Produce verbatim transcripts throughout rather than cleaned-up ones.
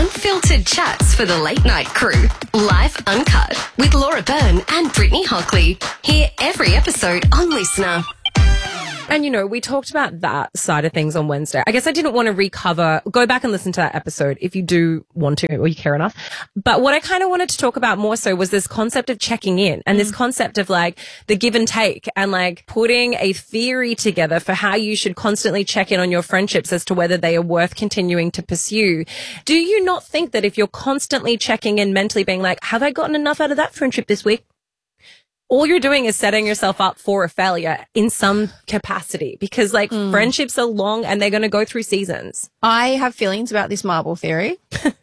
Unfiltered chats for the late night crew. Live Uncut with Laura Byrne and Brittany Hockley. Hear every episode on Listener. And, you know, we talked about that side of things on Wednesday. I guess I didn't want to recover. Go back and listen to that episode if you do want to or you care enough. But what I kind of wanted to talk about more so was this concept of checking in and mm. this concept of like the give and take and like putting a theory together for how you should constantly check in on your friendships as to whether they are worth continuing to pursue. Do you not think that if you're constantly checking in mentally being like, have I gotten enough out of that friendship this week? All you're doing is setting yourself up for a failure in some capacity because like mm. friendships are long and they're going to go through seasons. I have feelings about this marble theory.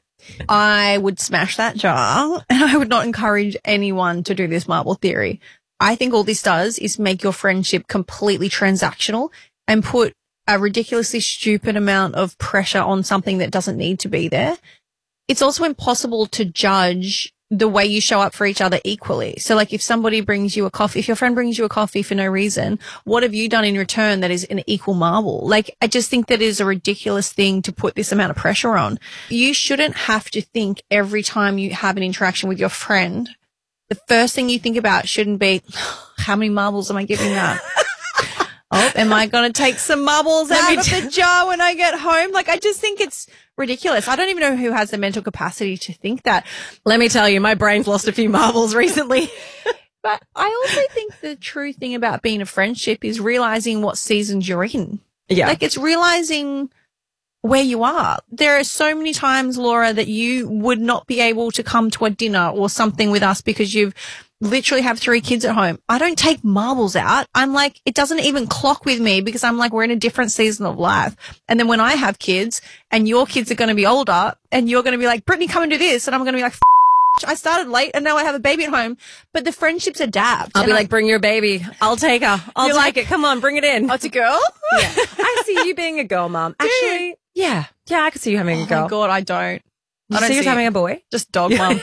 I would smash that jar and I would not encourage anyone to do this marble theory. I think all this does is make your friendship completely transactional and put a ridiculously stupid amount of pressure on something that doesn't need to be there. It's also impossible to judge the way you show up for each other equally. So like if somebody brings you a coffee, if your friend brings you a coffee for no reason, what have you done in return that is an equal marble? Like I just think that is a ridiculous thing to put this amount of pressure on. You shouldn't have to think every time you have an interaction with your friend, the first thing you think about shouldn't be, how many marbles am I giving that? Oh, am I going to take some marbles out of the jar when I get home? Like, I just think it's ridiculous. I don't even know who has the mental capacity to think that. Let me tell you, my brain's lost a few marbles recently. But I also think the true thing about being a friendship is realizing what seasons you're in. Yeah. Like, it's realizing where you are. There are so many times, Laura, that you would not be able to come to a dinner or something with us because you've literally have three kids at home. I don't take marbles out. I'm like, it doesn't even clock with me because I'm like, we're in a different season of life. And then when I have kids and your kids are going to be older and you're going to be like, Brittany, come and do this. And I'm going to be like, F- I started late and now I have a baby at home. But the friendships adapt. I'll be I, like, bring your baby. I'll take her. I'll take like, it. Come on, bring it in. Oh, it's a girl? Yeah. I see you being a girl, Mum. Actually, yeah. Yeah, I could see you having oh a girl. Oh, my God, I don't. You I don't see see you having it. a boy? Just dog mum.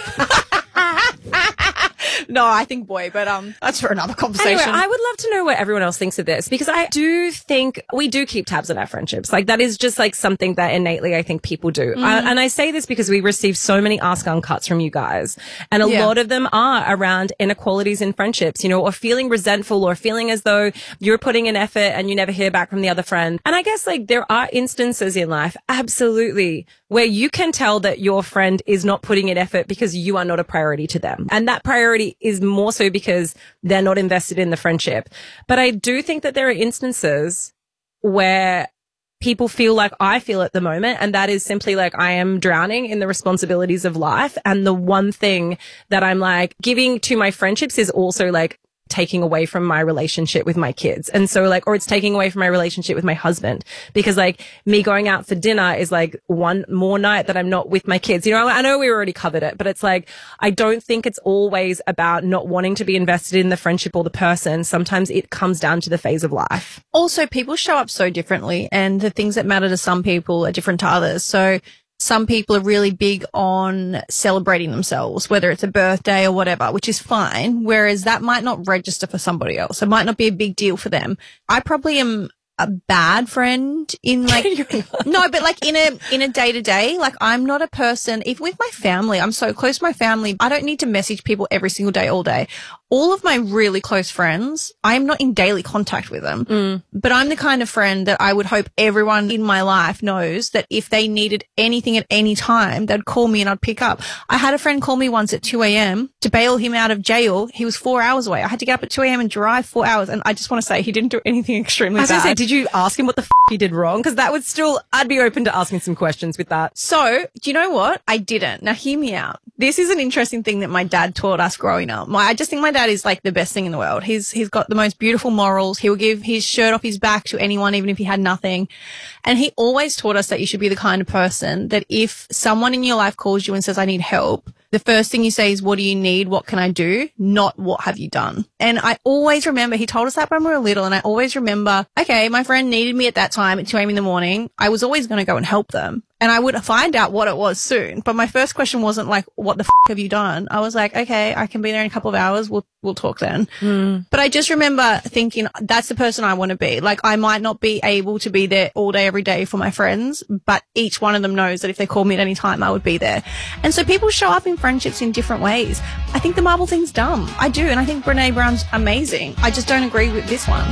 No, I think boy, but um, that's for another conversation. Anyway, I would love to know what everyone else thinks of this because I do think we do keep tabs on our friendships. Like that is just like something that innately I think people do. Mm. I, and I say this because we receive so many Ask Uncuts from you guys and a yeah. lot of them are around inequalities in friendships, you know, or feeling resentful or feeling as though you're putting in effort and you never hear back from the other friend. And I guess like there are instances in life, absolutely, where you can tell that your friend is not putting in effort because you are not a priority to them. And that priority is more so because they're not invested in the friendship. But I do think that there are instances where people feel like I feel at the moment, and that is simply like I am drowning in the responsibilities of life. And the one thing that I'm like giving to my friendships is also like taking away from my relationship with my kids. And so like, or it's taking away from my relationship with my husband because like me going out for dinner is like one more night that I'm not with my kids. You know, I know we already covered it, but it's like, I don't think it's always about not wanting to be invested in the friendship or the person. Sometimes it comes down to the phase of life. Also, people show up so differently and the things that matter to some people are different to others. So some people are really big on celebrating themselves, whether it's a birthday or whatever, which is fine. Whereas that might not register for somebody else. It might not be a big deal for them. I probably am a bad friend in like, no, but like in a, in a day to day, like I'm not a person, even with my family, I'm so close to my family. I don't need to message people every single day, all day. All of my really close friends, I'm not in daily contact with them, mm. but I'm the kind of friend that I would hope everyone in my life knows that if they needed anything at any time, they'd call me and I'd pick up. I had a friend call me once at two a.m. to bail him out of jail. He was four hours away. I had to get up at two a.m. and drive four hours. And I just want to say he didn't do anything extremely I was bad. going to say, did you ask him what the f- he did wrong? Because that would still, I'd be open to asking some questions with that. So, do you know what? I didn't. Now, hear me out. This is an interesting thing that my dad taught us growing up. My, I just think my dad is like the best thing in the world. He's, he's got the most beautiful morals. He will give his shirt off his back to anyone, even if he had nothing. And he always taught us that you should be the kind of person that if someone in your life calls you and says, I need help, the first thing you say is, what do you need? What can I do? Not what have you done? And I always remember, he told us that when we were little, and I always remember, okay, my friend needed me at that time at two a.m. in the morning. I was always going to go and help them. And I would find out what it was soon. But my first question wasn't like, what the f- have you done? I was like, okay, I can be there in a couple of hours. We'll, we'll talk then. Mm. But I just remember thinking that's the person I want to be. Like I might not be able to be there all day, every day for my friends, but each one of them knows that if they called me at any time, I would be there. And so people show up in friendships in different ways. I think the marble thing's dumb. I do. And I think Brene Brown's amazing. I just don't agree with this one.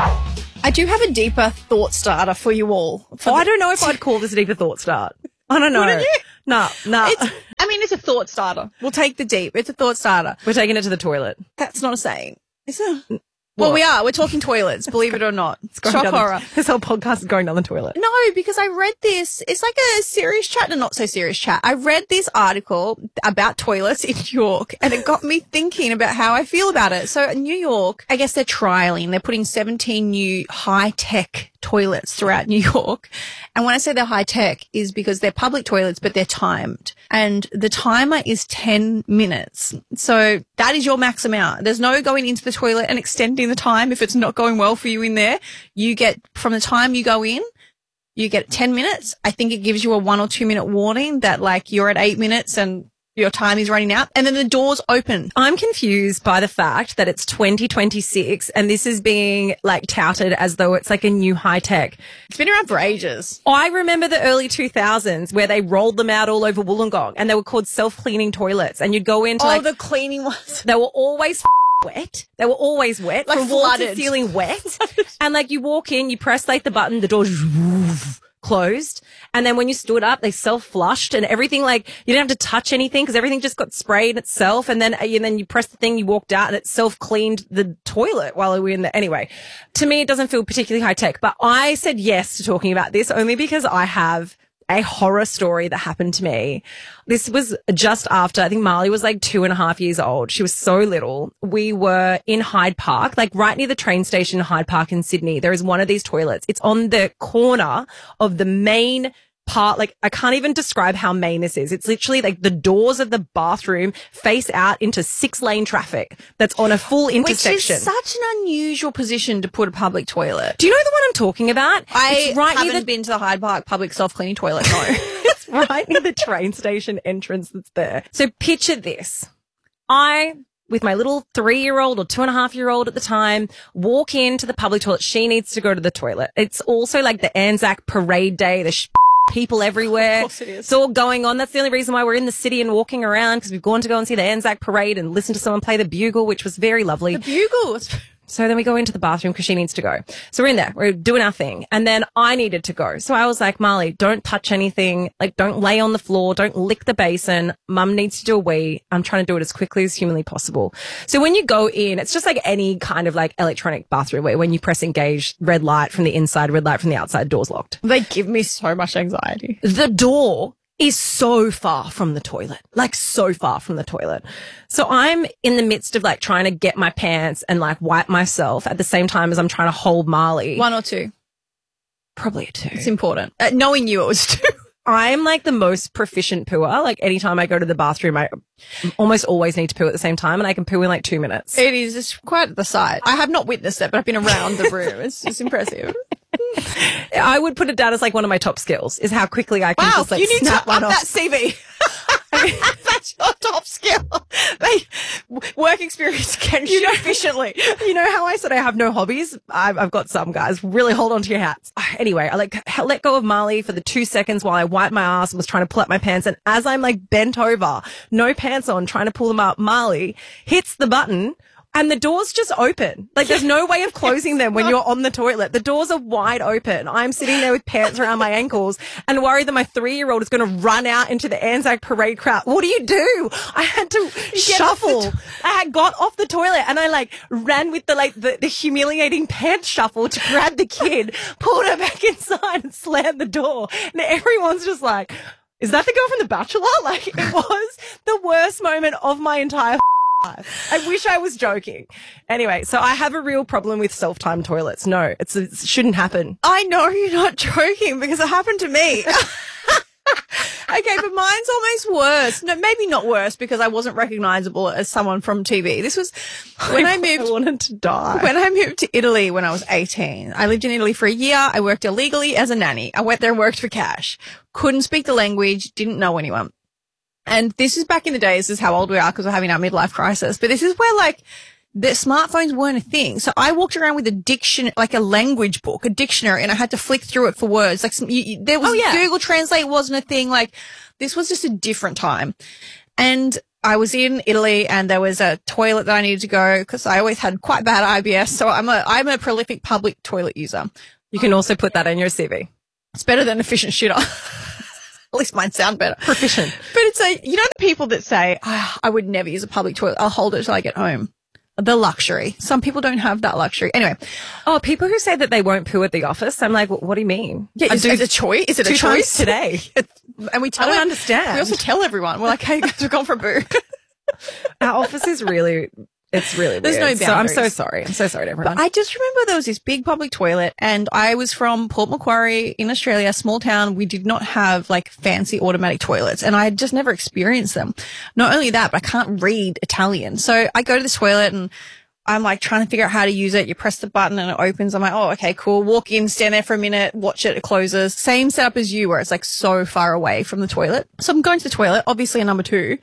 I do have a deeper thought starter for you all. For Oh, the- I don't know if I'd call this a deeper thought start. I don't know. Wouldn't you? No, no. It's, I mean, it's a thought starter. We'll take the deep. It's a thought starter. We're taking it to the toilet. That's not a saying. Is it? Well, we are. We're talking toilets, believe it or not. It's going Shock down the- horror. This whole podcast is going down the toilet. No, because I read this. It's like a serious chat and not so serious chat. I read this article about toilets in New York and it got me thinking about how I feel about it. So in New York, I guess they're trialing. They're putting seventeen new high-tech toilets throughout New York. And when I say they're high-tech is because they're public toilets, but they're timed. And the timer is ten minutes. So that is your max amount. There's no going into the toilet and extending the time if it's not going well for you in there. You get, from the time you go in, you get ten minutes. I think it gives you a one or two minute warning that like you're at eight minutes and your time is running out, and then the doors open. I'm confused by the fact that it's twenty twenty-six and this is being like touted as though it's like a new high tech. It's been around for ages. I remember the early two thousands where they rolled them out all over Wollongong and they were called self-cleaning toilets, and you'd go into Oh, like, the cleaning ones. they were always wet. They were always wet, Like from wall to flooded. ceiling wet. And like you walk in, you press like the button, the door just closed. And then when you stood up, they self-flushed and everything, like you didn't have to touch anything because everything just got sprayed itself. And then, and then you pressed the thing, you walked out and it self-cleaned the toilet while we were in there. Anyway, to me, it doesn't feel particularly high tech, but I said yes to talking about this only because I have a horror story that happened to me. This was just after, I think Marley was like two and a half years old. She was so little. We were in Hyde Park, like right near the train station in Hyde Park in Sydney. There is one of these toilets. It's on the corner of the main part. Like I can't even describe how main this is. It's literally like the doors of the bathroom face out into six lane traffic that's on a full intersection. Which is such an unusual position to put a public toilet. Do you know the one I'm talking about? I it's right haven't near the been to the Hyde Park public self-cleaning toilet, no. It's right near the train station entrance that's there. So picture this. I, with my little three-year-old or two and a half year old at the time, walk into the public toilet. She needs to go to the toilet. It's also like the Anzac parade day. The sh- people everywhere. Of course it is. It's all going on. That's the only reason why we're in the city and walking around, because we've gone to go and see the Anzac parade and listen to someone play the bugle, which was very lovely. The bugles. So then we go into the bathroom because she needs to go. So we're in there. We're doing our thing. And then I needed to go. So I was like, Marley, don't touch anything. Like, don't lay on the floor. Don't lick the basin. Mum needs to do a wee. I'm trying to do it as quickly as humanly possible. So when you go in, it's just like any kind of like electronic bathroom where when you press engage, red light from the inside, red light from the outside, door's locked. They give me so much anxiety. The door is so far from the toilet, like so far from the toilet. So I'm in the midst of like trying to get my pants and like wipe myself at the same time as I'm trying to hold Marley. One or two. Probably a two. It's important. Uh, knowing you, it was two. I'm like the most proficient pooer. Like anytime I go to the bathroom, I almost always need to poo at the same time, and I can poo in like two minutes. It is. It's quite the sight. I have not witnessed it, but I've been around the room. It's, it's impressive. I would put it down as like one of my top skills is how quickly I can Wow, just like you need to snap up one off. that C V. That's your top skill. They, work experience can shoot efficiently. You know how I said I have no hobbies? I've, I've got some, guys. Really hold on to your hats. Anyway, I like let go of Marley for the two seconds while I wiped my ass and was trying to pull up my pants. And as I'm like bent over, no pants on, trying to pull them up, Marley hits the button. And the doors just open. Like there's no way of closing them when you're on the toilet. The doors are wide open. I'm sitting there with pants around my ankles and worried that my three-year-old is going to run out into the Anzac parade crowd. What do you do? I had to shuffle. I had got off the toilet and I like ran with the like the, the humiliating pants shuffle to grab the kid, pulled her back inside and slammed the door. And everyone's just like, is that the girl from The Bachelor? Like it was the worst moment of my entire I wish I was joking. Anyway, so I have a real problem with self-timed toilets. No, it's, it shouldn't happen. I know you're not joking because it happened to me. Okay, but mine's almost worse. No, maybe not worse because I wasn't recognizable as someone from T V. This was when I moved. I wanted to die. When I moved to Italy when I was eighteen. I lived in Italy for a year. I worked illegally as a nanny. I went there and worked for cash. Couldn't speak the language, didn't know anyone. And this is back in the days, this is how old we are because we're having our midlife crisis. But this is where like the smartphones weren't a thing. So I walked around with a diction, like a language book, a dictionary, and I had to flick through it for words. Like some, you, you, there was Oh, yeah. Google Translate wasn't a thing. Like this was just a different time. And I was in Italy and there was a toilet that I needed to go because I always had quite bad I B S. So I'm a, I'm a prolific public toilet user. You can also put that in your C V. It's better than efficient shitter. At least mine sound better. Proficient. But it's a, you know, the people that say, oh, I would never use a public toilet. I'll hold it till I get home. The luxury. Some people don't have that luxury. Anyway. Oh, people who say that they won't poo at the office. I'm like, what do you mean? Yeah, is, is it a choice? Is it Two a choice? times today. And we tell I don't them- understand. We also tell everyone. We're like, hey, guys, we've gone for a boo. Our office is really, it's really There's weird. no So I'm so boundaries. sorry. I'm so sorry to everyone. But I just remember there was this big public toilet and I was from Port Macquarie in Australia, small town. We did not have like fancy automatic toilets and I had just never experienced them. Not only that, but I can't read Italian. So I go to the toilet and I'm like trying to figure out how to use it. You press the button and it opens. I'm like, oh, okay, cool. Walk in, stand there for a minute, watch it, it closes. Same setup as you where it's like so far away from the toilet. So I'm going to the toilet, obviously a number two.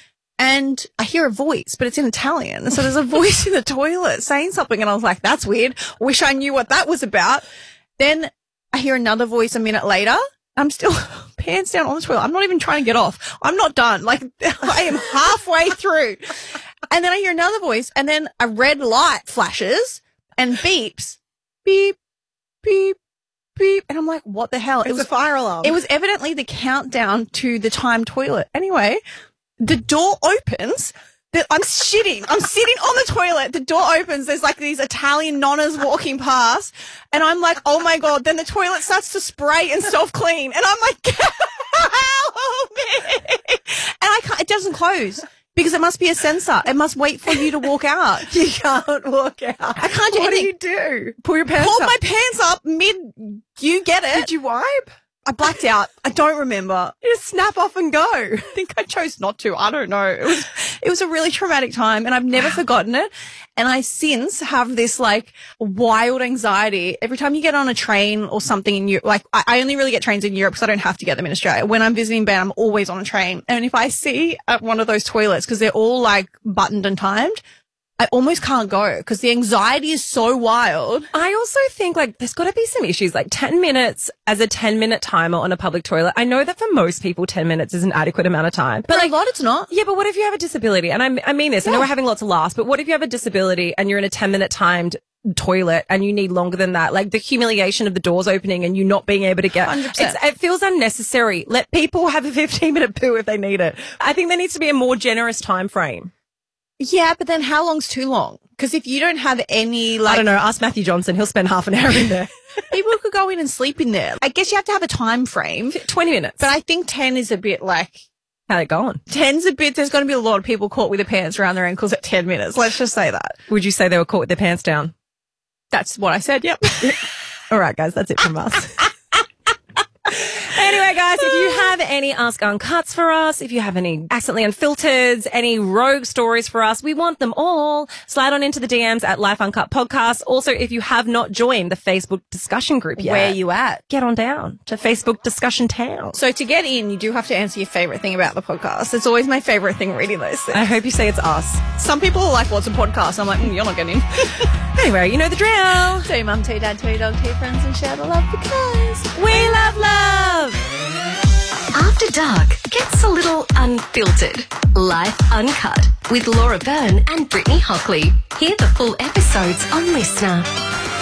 And I hear a voice, but it's in Italian. So there's a voice in the toilet saying something. And I was like, that's weird. Wish I knew what that was about. Then I hear another voice a minute later. I'm still pants down on the toilet. I'm not even trying to get off. I'm not done. Like I am halfway through. And then I hear another voice and then a red light flashes and beeps, beep, beep, beep. And I'm like, what the hell? It's a fire alarm. It was evidently the countdown to the timed toilet. Anyway, the door opens. The, I'm shitting. I'm sitting on the toilet. The door opens. There's like these Italian nonnas walking past. And I'm like, oh my God. Then the toilet starts to spray and self-clean. And I'm like, help me. And I can't, it doesn't close. Because it must be a sensor. It must wait for you to walk out. You can't walk out. I can't do What anything. do you do? Pull your pants Pull up. my pants up mid, you get it. Did you wipe? I blacked out. I don't remember. You just snap off and go. I think I chose not to. I don't know. It was, it was a really traumatic time and I've never forgotten it. And I since have this like wild anxiety every time you get on a train or something in Europe. Like I, I only really get trains in Europe because I don't have to get them in Australia. When I'm visiting Ben, I'm always on a train. And if I see at one of those toilets, because they're all like buttoned and timed, I almost can't go because the anxiety is so wild. I also think like there's got to be some issues like ten minutes as a ten minute timer on a public toilet. I know that for most people ten minutes is an adequate amount of time. But like, a lot it's not. Yeah, but what if you have a disability? And I, I mean this, I know Yeah. we're having lots of laughs, but what if you have a disability and you're in a ten minute timed toilet and you need longer than that? Like the humiliation of the doors opening and you not being able to get, one hundred percent. it's, it feels unnecessary. Let people have a fifteen minute poo if they need it. I think there needs to be a more generous time frame. Yeah, but then how long's too long? Because if you don't have any, like, I don't know. Ask Matthew Johnson. He'll spend half an hour in there. people could go in and sleep in there. I guess you have to have a time frame. twenty minutes. But I think ten is a bit like, How'd it going? ten's a bit, there's going to be a lot of people caught with their pants around their ankles at ten minutes. Let's just say that. Would you say they were caught with their pants down? That's what I said. Yep. All right, guys, that's it from us. Anyway, guys, if you have any Ask Uncuts for us, if you have any Accidentally Unfiltered, any rogue stories for us, we want them all. Slide on into the D Ms at Life Uncut Podcast. Also, if you have not joined the Facebook discussion group yet, Where you at? get on down to Facebook Discussion Town. So to get in, you do have to answer your favorite thing about the podcast. It's always my favorite thing reading those things. I hope you say it's us. Some people are like, what's a podcast? I'm like, mm, you're not getting in. Anyway, you know the drill. Tell your mum, tell your dad, tell your dog, tell your friends, and share the love because We love love. After Dark gets a little unfiltered. Life Uncut with Laura Byrne and Brittany Hockley. Hear the full episodes on Listener.